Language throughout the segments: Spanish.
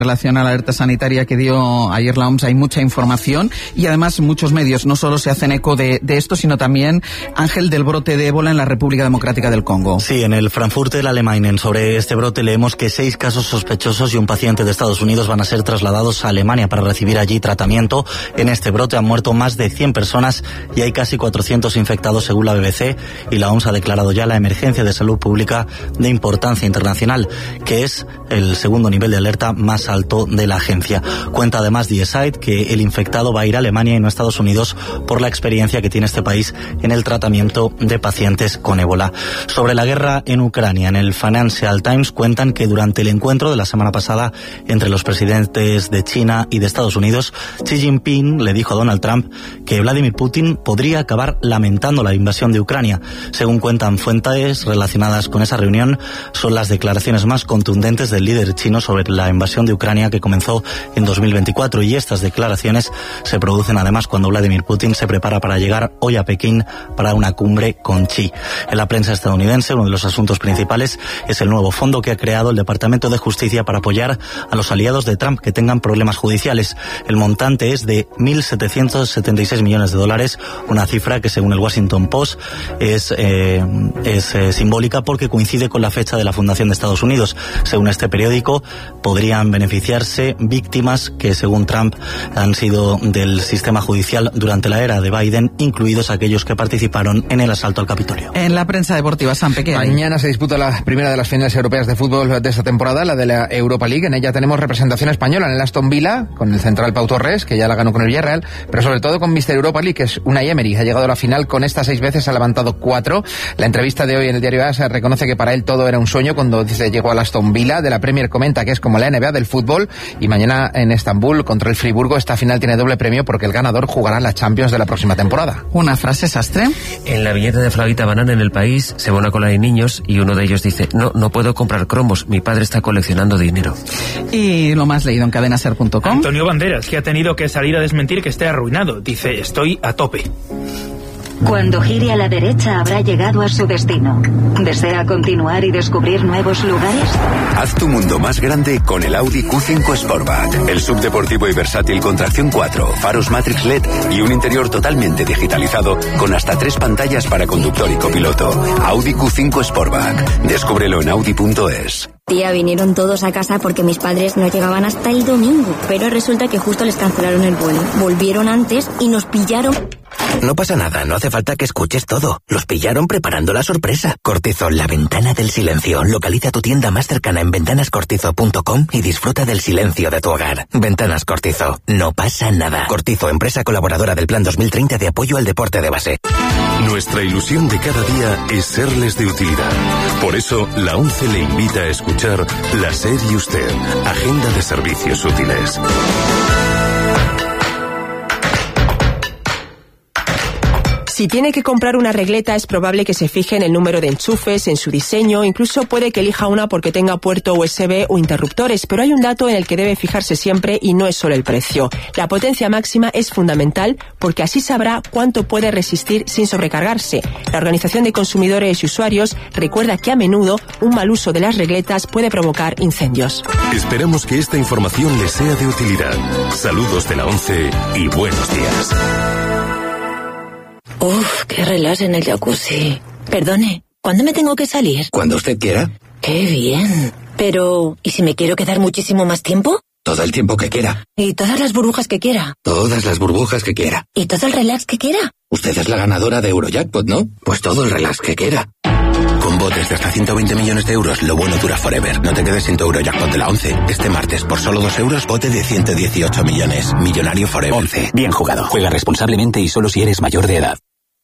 En relación a la alerta sanitaria que dio ayer la OMS hay mucha información y además muchos medios no solo se hacen eco de esto, sino también, Ángel, del brote de ébola en la República Democrática del Congo. Sí, en el Frankfurter Allgemeinen sobre este brote leemos que 6 casos sospechosos y un paciente de Estados Unidos van a ser trasladados a Alemania para recibir allí tratamiento. En este brote han muerto más de 100 personas y hay casi 400 infectados según la BBC, y la OMS ha declarado ya la emergencia de salud pública de importancia internacional, que es el segundo nivel de alerta más alto de la agencia. Cuenta además Die Zeit que el infectado va a ir a Alemania y no a Estados Unidos por la experiencia que tiene este país en el tratamiento de pacientes con ébola. Sobre la guerra en Ucrania, en el Financial Times cuentan que durante el encuentro de la semana pasada entre los presidentes de China y de Estados Unidos, Xi Jinping le dijo a Donald Trump que Vladimir Putin podría acabar lamentando la invasión de Ucrania. Según cuentan fuentes relacionadas con esa reunión, son las declaraciones más contundentes del líder chino sobre la invasión de Ucrania que comenzó en 2024, y estas declaraciones se producen además cuando Vladimir Putin se prepara para llegar hoy a Pekín para una cumbre con Xi. En la prensa estadounidense, uno de los asuntos principales es el nuevo fondo que ha creado el Departamento de Justicia para apoyar a los aliados de Trump que tengan problemas judiciales. El montante es de $1.776 millones, una cifra que según el Washington Post es simbólica porque coincide con la fecha de la fundación de Estados Unidos. Según este periódico, podrían beneficiarse víctimas que según Trump han sido del sistema judicial durante la era de Biden, incluidos aquellos que participaron en el asalto al Capitolio. En la prensa deportiva, Sampe, ¿qué hay? Mañana se disputa la primera de las finales europeas de fútbol de esta temporada, la de la Europa League. En ella tenemos representación española en el Aston Villa, con el central Pau Torres, que ya la ganó con el Villarreal, pero sobre todo con Mr. Europa League, que es Unai Emery. Ha llegado a la final con estas 6 veces, ha levantado 4. La entrevista de hoy en el diario AS reconoce que para él todo era un sueño cuando llegó al Aston Villa. De la Premier comenta que es como la NBA del fútbol, y mañana en Estambul contra el Friburgo esta final tiene doble premio porque el ganador jugará la Champions de la próxima temporada. Una frase, Sastre. En la viñeta de Flavita Banana en El País se ve una cola de niños y uno de ellos dice: no puedo comprar cromos, mi padre está coleccionando dinero. Y lo más leído en cadenaser.com. Antonio Banderas, que ha tenido que salir a desmentir que esté arruinado. Dice: estoy a tope. Cuando gire a la derecha habrá llegado a su destino. ¿Desea continuar y descubrir nuevos lugares? Haz tu mundo más grande con el Audi Q5 Sportback. El subdeportivo y versátil con tracción 4, faros Matrix LED y un interior totalmente digitalizado con hasta 3 pantallas para conductor y copiloto. Audi Q5 Sportback. Descúbrelo en Audi.es. Tía, vinieron todos a casa porque mis padres no llegaban hasta el domingo, pero resulta que justo les cancelaron el vuelo. Volvieron antes y nos pillaron. No pasa nada, no hace falta que escuches todo. Los pillaron preparando la sorpresa. Cortizol, la ventana del silencio. Localiza tu tienda más cercana en ventanascortizo.com y disfruta del silencio de tu hogar. Ventanas Cortizo, no pasa nada. Cortizo, empresa colaboradora del Plan 2030 de apoyo al deporte de base. Nuestra ilusión de cada día es serles de utilidad. Por eso, la ONCE le invita a escuchar La SER y Usted, Agenda de Servicios Útiles. Si tiene que comprar una regleta, es probable que se fije en el número de enchufes, en su diseño, incluso puede que elija una porque tenga puerto USB o interruptores, pero hay un dato en el que debe fijarse siempre y no es solo el precio. La potencia máxima es fundamental porque así sabrá cuánto puede resistir sin sobrecargarse. La Organización de Consumidores y Usuarios recuerda que a menudo un mal uso de las regletas puede provocar incendios. Esperamos que esta información les sea de utilidad. Saludos de la ONCE y buenos días. Uf, qué relax en el jacuzzi. Perdone, ¿cuándo me tengo que salir? Cuando usted quiera. ¡Qué bien! Pero, ¿y si me quiero quedar muchísimo más tiempo? Todo el tiempo que quiera. ¿Y todas las burbujas que quiera? Todas las burbujas que quiera. ¿Y todo el relax que quiera? Usted es la ganadora de Eurojackpot, ¿no? Pues todo el relax que quiera. Con botes de hasta 120 millones de euros, lo bueno dura forever. No te quedes sin tu Eurojackpot de la ONCE. Este martes, por solo 2 euros, bote de 118 millones. Millonario forever. ONCE. Bien jugado. Juega responsablemente y solo si eres mayor de edad.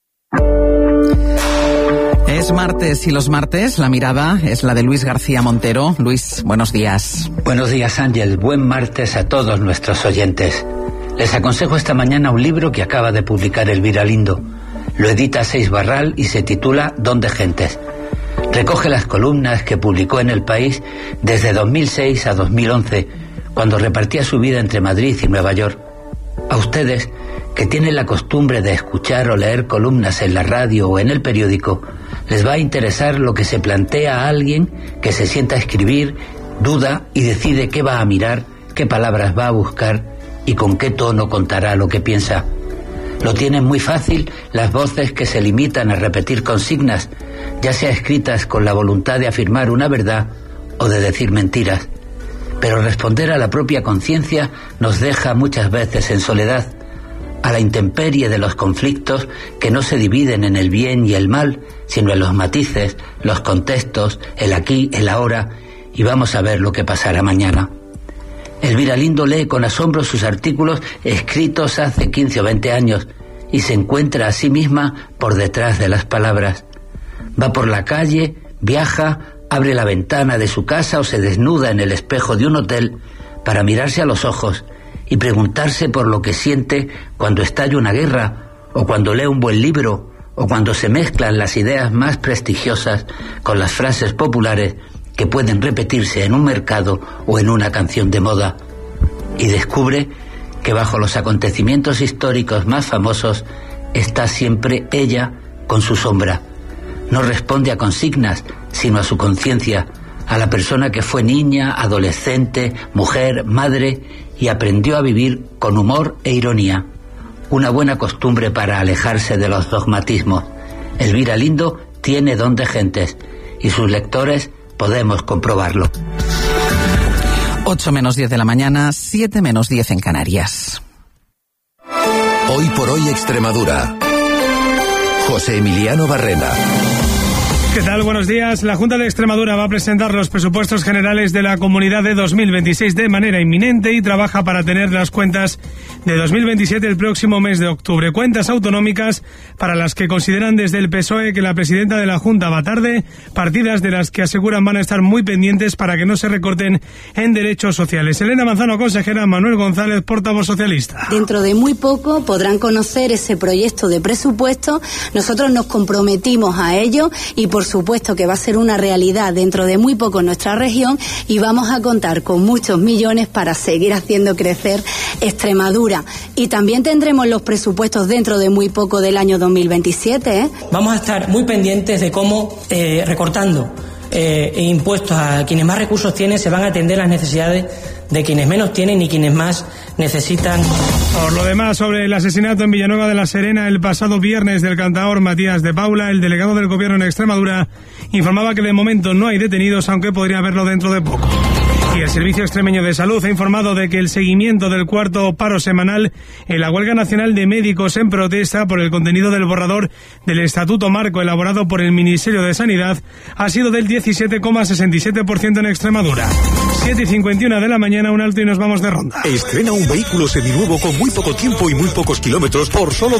Es martes y los martes la mirada es la de Luis García Montero. Luis, buenos días. Buenos días, Ángel. Buen martes a todos nuestros oyentes. Les aconsejo esta mañana un libro que acaba de publicar Elvira Lindo. Lo edita Seis Barral y se titula Don de Gentes. Recoge las columnas que publicó en El País desde 2006 a 2011, cuando repartía su vida entre Madrid y Nueva York. A ustedes, que tienen la costumbre de escuchar o leer columnas en la radio o en el periódico, les va a interesar lo que se plantea a alguien que se sienta a escribir, duda y decide qué va a mirar, qué palabras va a buscar y con qué tono contará lo que piensa. Lo tienen muy fácil las voces que se limitan a repetir consignas, ya sea escritas con la voluntad de afirmar una verdad o de decir mentiras. Pero responder a la propia conciencia nos deja muchas veces en soledad, a la intemperie de los conflictos que no se dividen en el bien y el mal, sino en los matices, los contextos, el aquí, el ahora, y vamos a ver lo que pasará mañana. Elvira Lindo lee con asombro sus artículos escritos hace 15 o 20 años y se encuentra a sí misma por detrás de las palabras. Va por la calle, viaja, abre la ventana de su casa o se desnuda en el espejo de un hotel para mirarse a los ojos y preguntarse por lo que siente cuando estalla una guerra, o cuando lee un buen libro, o cuando se mezclan las ideas más prestigiosas con las frases populares que pueden repetirse en un mercado o en una canción de moda. Y descubre que bajo los acontecimientos históricos más famosos está siempre ella con su sombra. No responde a consignas, sino a su conciencia, a la persona que fue niña, adolescente, mujer, madre y aprendió a vivir con humor e ironía. Una buena costumbre para alejarse de los dogmatismos. Elvira Lindo tiene don de gentes y sus lectores podemos comprobarlo. 8 menos 10 de la mañana, 7 menos 10 en Canarias. Hoy por hoy Extremadura. José Emiliano Barrena. ¿Qué tal? Buenos días. La Junta de Extremadura va a presentar los presupuestos generales de la comunidad de 2026 de manera inminente y trabaja para tener las cuentas de 2027 el próximo mes de octubre. Cuentas autonómicas para las que consideran desde el PSOE que la presidenta de la Junta va tarde, partidas de las que aseguran van a estar muy pendientes para que no se recorten en derechos sociales. Elena Manzano, consejera, Manuel González, portavoz socialista. Dentro de muy poco podrán conocer ese proyecto de presupuesto. Nosotros nos comprometimos a ello y por supuesto que va a ser una realidad dentro de muy poco en nuestra región y vamos a contar con muchos millones para seguir haciendo crecer Extremadura. Y también tendremos los presupuestos dentro de muy poco del año 2027. Vamos a estar muy pendientes de cómo recortando impuestos a quienes más recursos tienen se van a atender las necesidades de quienes menos tienen y quienes más necesitan. Por lo demás, sobre el asesinato en Villanueva de la Serena el pasado viernes del cantaor Matías de Paula, el delegado del gobierno en Extremadura informaba que de momento no hay detenidos, aunque podría haberlo dentro de poco. Y el Servicio Extremeño de Salud ha informado de que el seguimiento del cuarto paro semanal en la huelga nacional de médicos en protesta por el contenido del borrador del Estatuto Marco elaborado por el Ministerio de Sanidad ha sido del 17,67% en Extremadura. 7:51 de la mañana, un alto y nos vamos de ronda. Estrena un vehículo seminuevo con muy poco tiempo y muy pocos kilómetros por solo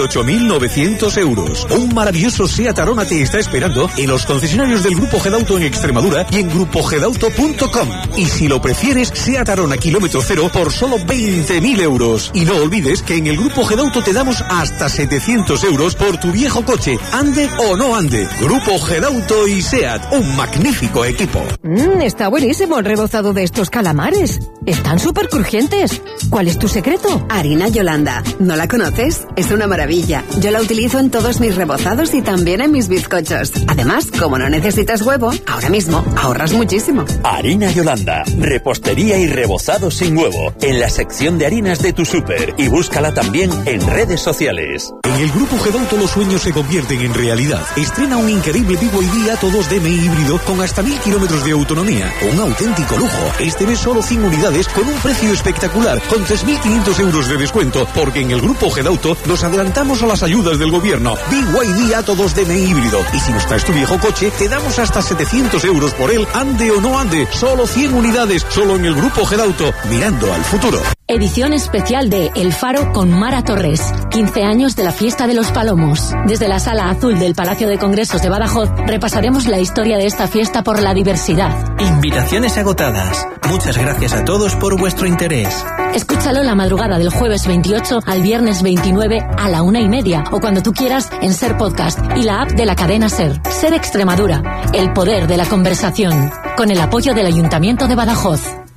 18.900 euros. Un maravilloso Seat Arona te está esperando en los concesionarios del Grupo Gedauto en Extremadura y en grupogedauto.com. Y si lo prefieres, Seat Arona kilómetro cero por solo 20.000 euros. Y no olvides que en el Grupo Gedauto te damos hasta 700 euros por tu viejo coche, ande o no ande. Grupo Gedauto y Seat, un magnífico equipo. Está buenísimo el rebozado de estos calamares. Están súper crujientes. ¿Cuál es tu secreto? Harina Yolanda. ¿No la conoces? Es una maravilla. Yo la utilizo en todos mis rebozados y también en mis bizcochos. Además, como no necesitas huevo, ahora mismo ahorras muchísimo. Harina Yolanda. Repostería y rebozado sin huevo. En la sección de harinas de tu súper. Y búscala también en redes sociales. En el Grupo Gedauto los sueños se convierten en realidad. Estrena un increíble BYD Atto 2DM híbrido con hasta 1.000 kilómetros de autonomía. Un auténtico lujo. Este mes solo 100 unidades con un precio espectacular, con 3.500 euros de descuento, porque en el Grupo Gedauto nos adelantamos a las ayudas del gobierno. BYD Atto 2DM híbrido. Y si nos traes tu viejo coche, te damos hasta 700 euros por él, ande o no ande. Solo 100 unidades, solo en el Grupo Gedauto, mirando al futuro. Edición especial de El Faro con Mara Torres. 15 años de la Fiesta de los Palomos. Desde la Sala Azul del Palacio de Congresos de Badajoz repasaremos la historia de esta fiesta por la diversidad. Invitaciones agotadas. Muchas gracias a todos por vuestro interés. Escúchalo la madrugada del jueves 28 al viernes 29 a la 1:30 o cuando tú quieras en Ser Podcast y la app de la cadena Ser. Ser Extremadura. El poder de la conversación. Con el apoyo del Ayuntamiento de Badajoz.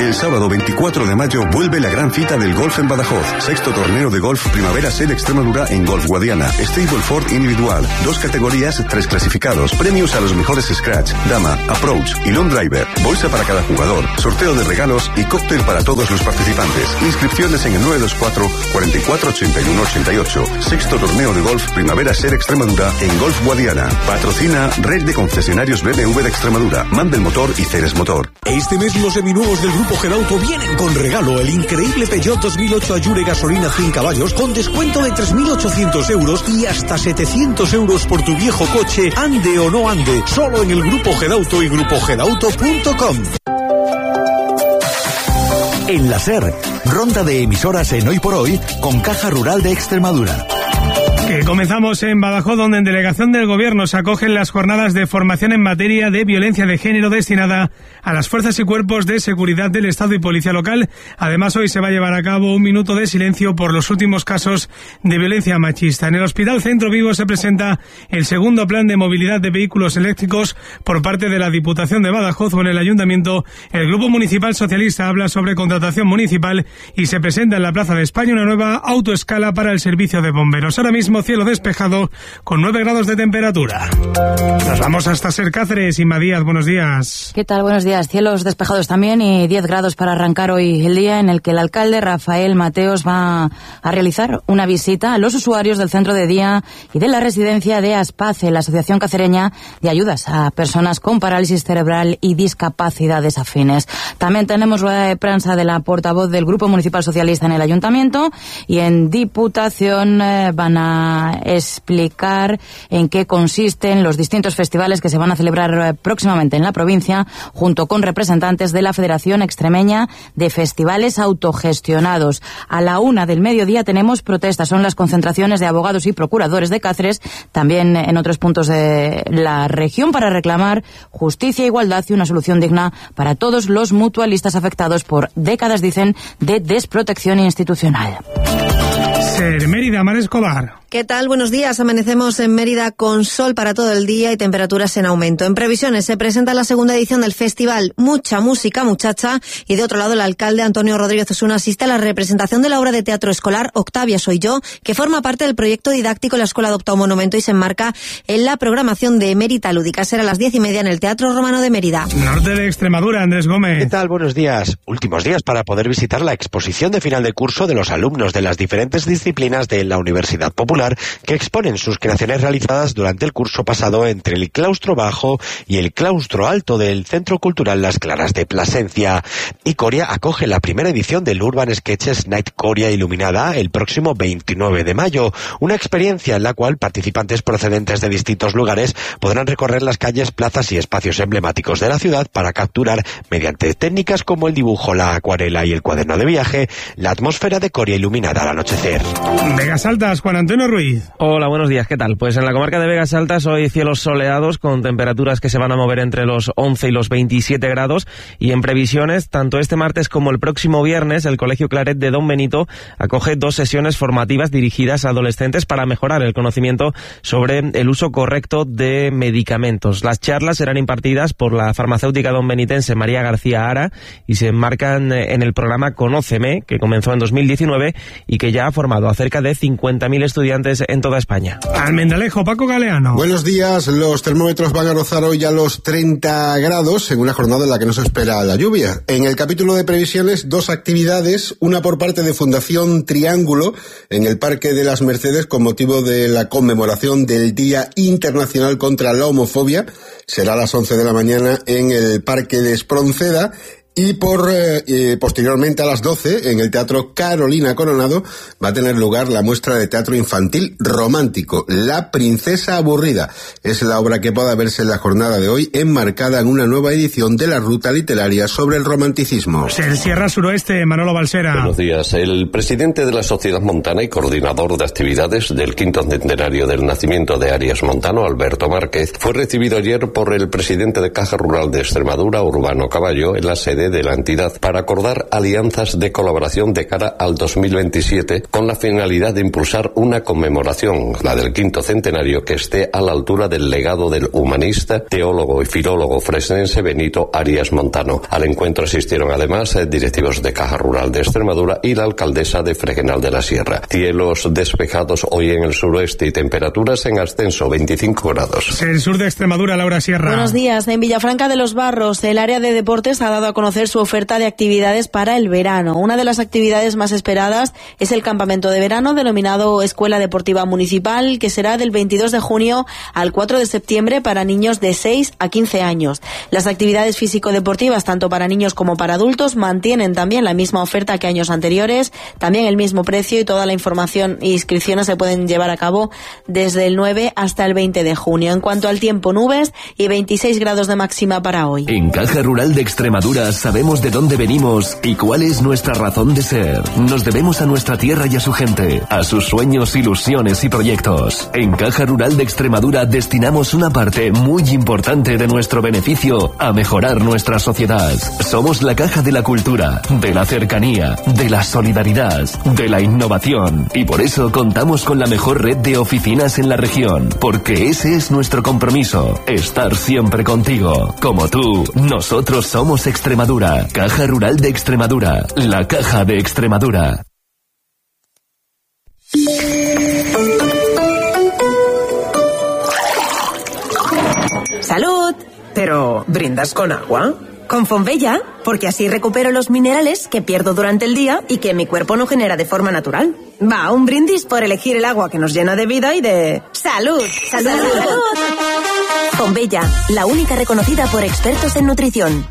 El sábado 24 de mayo vuelve la gran cita del golf en Badajoz. 6º torneo de golf Primavera Ser Extremadura en Golf Guadiana. Stableford individual. 2 categorías, 3 clasificados. Premios a los mejores scratch, dama, approach y long driver. Bolsa para cada jugador. Sorteo de regalos y cóctel para todos los participantes. Inscripciones en el 924 44 81 88. 6º torneo de golf Primavera Ser Extremadura en Golf Guadiana. Patrocina Red de Concesionarios BMW de Extremadura. Mandel Motor y Ceres Motor. Este mes los seminuevos del Grupo Gedauto vienen con regalo el increíble Peugeot 2008 Allure gasolina 100 caballos con descuento de 3.800 euros y hasta 700 euros por tu viejo coche, ande o no ande, solo en el Grupo Gedauto y grupogedauto.com. En la SER, ronda de emisoras en Hoy por Hoy con Caja Rural de Extremadura. Que comenzamos en Badajoz, donde en delegación del Gobierno se acogen las jornadas de formación en materia de violencia de género destinada a las fuerzas y cuerpos de seguridad del Estado y Policía Local. Además, hoy se va a llevar a cabo un minuto de silencio por los últimos casos de violencia machista. En el Hospital Centro Vigo se presenta el segundo plan de movilidad de vehículos eléctricos por parte de la Diputación de Badajoz. O en el Ayuntamiento, el Grupo Municipal Socialista habla sobre contratación municipal y se presenta en la Plaza de España una nueva autoescala para el servicio de bomberos. Ahora mismo cielo despejado con 9 grados de temperatura. Nos vamos hasta Ser Cáceres. Inma Díaz, buenos días. ¿Qué tal? Buenos días. Cielos despejados también y 10 grados para arrancar hoy el día en el que el alcalde Rafael Mateos va a realizar una visita a los usuarios del centro de día y de la residencia de Aspace, la Asociación Cacereña de Ayudas a Personas con Parálisis Cerebral y Discapacidades Afines. También tenemos rueda de prensa de la portavoz del Grupo Municipal Socialista en el Ayuntamiento y en Diputación van a explicar en qué consisten los distintos festivales que se van a celebrar próximamente en la provincia, junto con representantes de la Federación Extremeña de Festivales Autogestionados. A la 1 del mediodía tenemos protestas, son las concentraciones de abogados y procuradores de Cáceres, también en otros puntos de la región, para reclamar justicia, igualdad y una solución digna para todos los mutualistas afectados por décadas, dicen, de desprotección institucional. Ser Mérida, Mar Escobar. ¿Qué tal? Buenos días. Amanecemos en Mérida con sol para todo el día y temperaturas en aumento. En previsiones se presenta la segunda edición del festival Mucha Música Muchacha y de otro lado el alcalde Antonio Rodríguez Osuna asiste a la representación de la obra de teatro escolar Octavia Soy Yo, que forma parte del proyecto didáctico La Escuela Adopta un Monumento y se enmarca en la programación de Mérida Lúdica. Será a las 10:30 en el Teatro Romano de Mérida. Norte de Extremadura, Andrés Gómez. ¿Qué tal? Buenos días. Últimos días para poder visitar la exposición de final de curso de los alumnos de las diferentes disciplinas de la Universidad Popular que exponen sus creaciones realizadas durante el curso pasado entre el claustro bajo y el claustro alto del Centro Cultural Las Claras de Plasencia. Y Coria acoge la primera edición del Urban Sketches Night Coria Iluminada el próximo 29 de mayo, una experiencia en la cual participantes procedentes de distintos lugares podrán recorrer las calles, plazas y espacios emblemáticos de la ciudad para capturar, mediante técnicas como el dibujo, la acuarela y el cuaderno de viaje, la atmósfera de Coria iluminada al anochecer. Vegas Altas, Juan Antonio Ruiz. Hola, buenos días, ¿qué tal? Pues en la comarca de Vegas Altas hoy cielos soleados con temperaturas que se van a mover entre los 11 y los 27 grados y en previsiones, tanto este martes como el próximo viernes, el Colegio Claret de Don Benito acoge 2 sesiones formativas dirigidas a adolescentes para mejorar el conocimiento sobre el uso correcto de medicamentos. Las charlas serán impartidas por la farmacéutica donbenitense María García Ara y se enmarcan en el programa Conóceme, que comenzó en 2019 y que ya ha formado a cerca de 50.000 estudiantes en toda España. Almendalejo, Paco Galeano. Buenos días. Los termómetros van a rozar hoy ya los 30 grados en una jornada en la que no se espera la lluvia. En el capítulo de previsiones, 2 actividades, una por parte de Fundación Triángulo en el Parque de las Mercedes con motivo de la conmemoración del Día Internacional contra la Homofobia. Será a las 11 de la mañana en el Parque de Espronceda. Y posteriormente a las 12, en el Teatro Carolina Coronado, va a tener lugar la muestra de teatro infantil romántico, La Princesa Aburrida. Es la obra que pueda verse en la jornada de hoy, enmarcada en una nueva edición de la Ruta Literaria sobre el romanticismo. El Sierra Suroeste, Manolo Balsera. Buenos días. El presidente de la Sociedad Montana y coordinador de actividades del 5º centenario del nacimiento de Arias Montano, Alberto Márquez, fue recibido ayer por el presidente de Caja Rural de Extremadura, Urbano Caballo, en la sede sede de la entidad para acordar alianzas de colaboración de cara al 2027 con la finalidad de impulsar una conmemoración, la del 5º centenario, que esté a la altura del legado del humanista, teólogo y filólogo fresnense Benito Arias Montano. Al encuentro asistieron además directivos de Caja Rural de Extremadura y la alcaldesa de Fregenal de la Sierra. Cielos despejados hoy en el suroeste y temperaturas en ascenso, 25 grados. El sur de Extremadura, Laura Sierra. Buenos días. En Villafranca de los Barros, el área de deportes ha dado a conocer su oferta de actividades para el verano. Una de las actividades más esperadas es el campamento de verano denominado Escuela Deportiva Municipal, que será del 22 de junio al 4 de septiembre para niños de 6 a 15 años. Las actividades físico-deportivas, tanto para niños como para adultos, mantienen también la misma oferta que años anteriores, también el mismo precio, y toda la información e inscripciones se pueden llevar a cabo desde el 9 hasta el 20 de junio. En cuanto al tiempo, nubes y 26 grados de máxima para hoy. En Caja Rural de Extremadura sabemos de dónde venimos y cuál es nuestra razón de ser. Nos debemos a nuestra tierra y a su gente, a sus sueños, ilusiones y proyectos. En Caja Rural de Extremadura destinamos una parte muy importante de nuestro beneficio a mejorar nuestra sociedad. Somos la caja de la cultura, de la cercanía, de la solidaridad, de la innovación, y por eso contamos con la mejor red de oficinas en la región, porque ese es nuestro compromiso, estar siempre contigo. Como tú, nosotros somos Extremadura. Caja Rural de Extremadura, la caja de Extremadura. ¡Salud! ¿Pero brindas con agua? Con Fonbella, porque así recupero los minerales que pierdo durante el día y que mi cuerpo no genera de forma natural. Va, un brindis por elegir el agua que nos llena de vida y de... ¡Salud! ¡Salud! ¡Salud! Fonbella, la única reconocida por expertos en nutrición.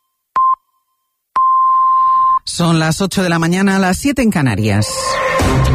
Son las 8 de la mañana, las 7 en Canarias.